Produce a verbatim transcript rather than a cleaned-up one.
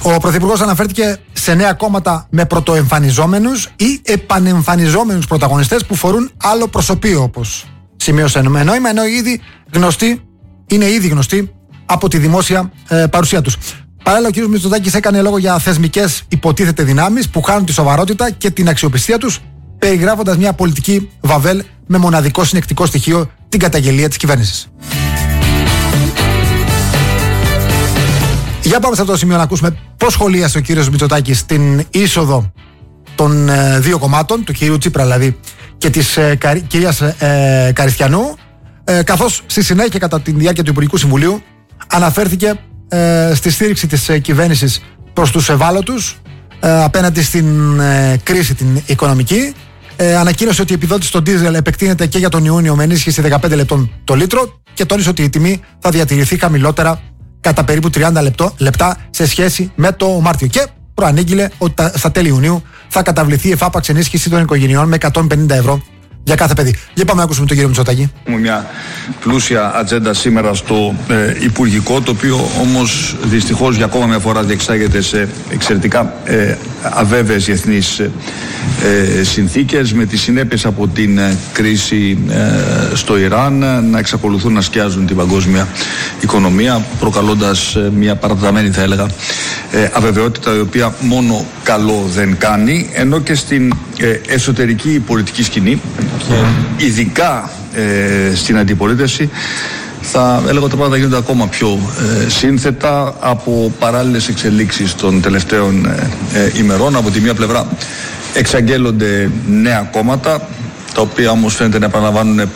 Ο Πρωθυπουργός αναφέρθηκε σε νέα κόμματα με πρωτοεμφανιζόμενους ή επανεμφανιζόμενους πρωταγωνιστές που φορούν άλλο προσωπείο, όπως σημείωσε νόημα, ενώ ήδη γνωστοί, είναι ήδη γνωστοί από τη δημόσια ε, παρουσία τους. Παράλληλα, ο κ. Μητσοτάκης έκανε λόγο για θεσμικές υποτίθεται δυνάμεις που χάνουν τη σοβαρότητα και την αξιοπιστία τους, περιγράφοντας μια πολιτική βαβέλ με μοναδικό συνεκτικό στοιχείο την καταγγελία της κυβέρνησης. Για πάμε σε αυτό το σημείο να ακούσουμε πώς σχολίασε ο κύριος Μητσοτάκης την είσοδο των ε, δύο κομμάτων, του κυρίου Τσίπρα δηλαδή και της ε, κα, κυρίας ε, Καριστιανού, ε, καθώς στη συνέχεια κατά τη διάρκεια του Υπουργικού Συμβουλίου αναφέρθηκε ε, στη στήριξη της ε, κυβέρνησης προς τους ευάλωτους ε, απέναντι στην ε, κρίση την οικονομική. Ε, ανακοίνωσε ότι η επιδότηση στο ντίζελ επεκτείνεται και για τον Ιούνιο με ενίσχυση δεκαπέντε λεπτών το λίτρο και τόνισε ότι η τιμή θα διατηρηθεί χαμηλότερα κατά περίπου τριάντα λεπτό, λεπτά σε σχέση με το Μάρτιο. Και προανήγγειλε ότι τα, στα τέλη Ιουνίου θα καταβληθεί η εφάπαξ ενίσχυση των οικογενειών με εκατόν πενήντα ευρώ για κάθε παιδί. Για πάμε να ακούσουμε τον κύριο Μητσοτάκη. Έχουμε μια πλούσια ατζέντα σήμερα στο ε, Υπουργικό, το οποίο όμως δυστυχώς για ακόμα μια φορά διεξάγεται σε εξαιρετικά ε, αβέβαιες διεθνείς ε, συνθήκες, με τις συνέπειες από την ε, κρίση ε, στο Ιράν ε, να εξακολουθούν να σκιάζουν την παγκόσμια οικονομία, προκαλώντας ε, μια παρατεταμένη, θα έλεγα, ε, αβεβαιότητα, η οποία μόνο καλό δεν κάνει, ενώ και στην ε, εσωτερική πολιτική σκηνή και ειδικά ε, στην αντιπολίτευση θα έλεγα τα πράγματα γίνονται ακόμα πιο ε, σύνθετα από παράλληλες εξελίξεις των τελευταίων ε, ε, ημερών. Από τη μία πλευρά εξαγγέλλονται νέα κόμματα, τα οποία όμως φαίνεται να επαναλαμβάνουν